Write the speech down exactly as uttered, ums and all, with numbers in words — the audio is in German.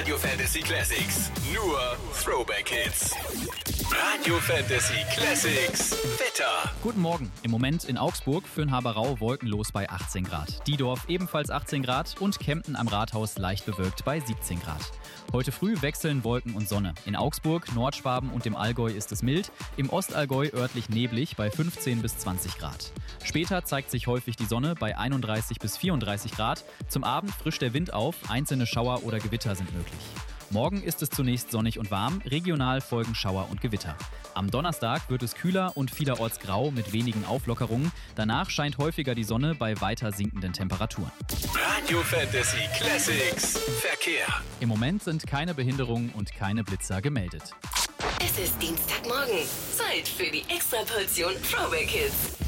Radio Fantasy Classics. Nur Throwback Hits. Radio Fantasy Classics. Wetter. Guten Morgen. Im Moment in Augsburg, Föhn-Haberau wolkenlos bei achtzehn Grad. Diedorf ebenfalls achtzehn Grad und Kempten am Rathaus leicht bewölkt bei siebzehn Grad. Heute früh wechseln Wolken und Sonne. In Augsburg, Nordschwaben und dem Allgäu ist es mild, im Ostallgäu örtlich neblig bei fünfzehn bis zwanzig Grad. Später zeigt sich häufig die Sonne bei einunddreißig bis vierunddreißig Grad. Zum Abend frischt der Wind auf, einzelne Schauer oder Gewitter sind möglich. Morgen ist es zunächst sonnig und warm, regional folgen Schauer und Gewitter. Am Donnerstag wird es kühler und vielerorts grau mit wenigen Auflockerungen. Danach scheint häufiger die Sonne bei weiter sinkenden Temperaturen. Radio Fantasy Classics. Verkehr. Im Moment sind keine Behinderungen und keine Blitzer gemeldet. Es ist Dienstagmorgen. Zeit für die Extraportion Throwback Hits.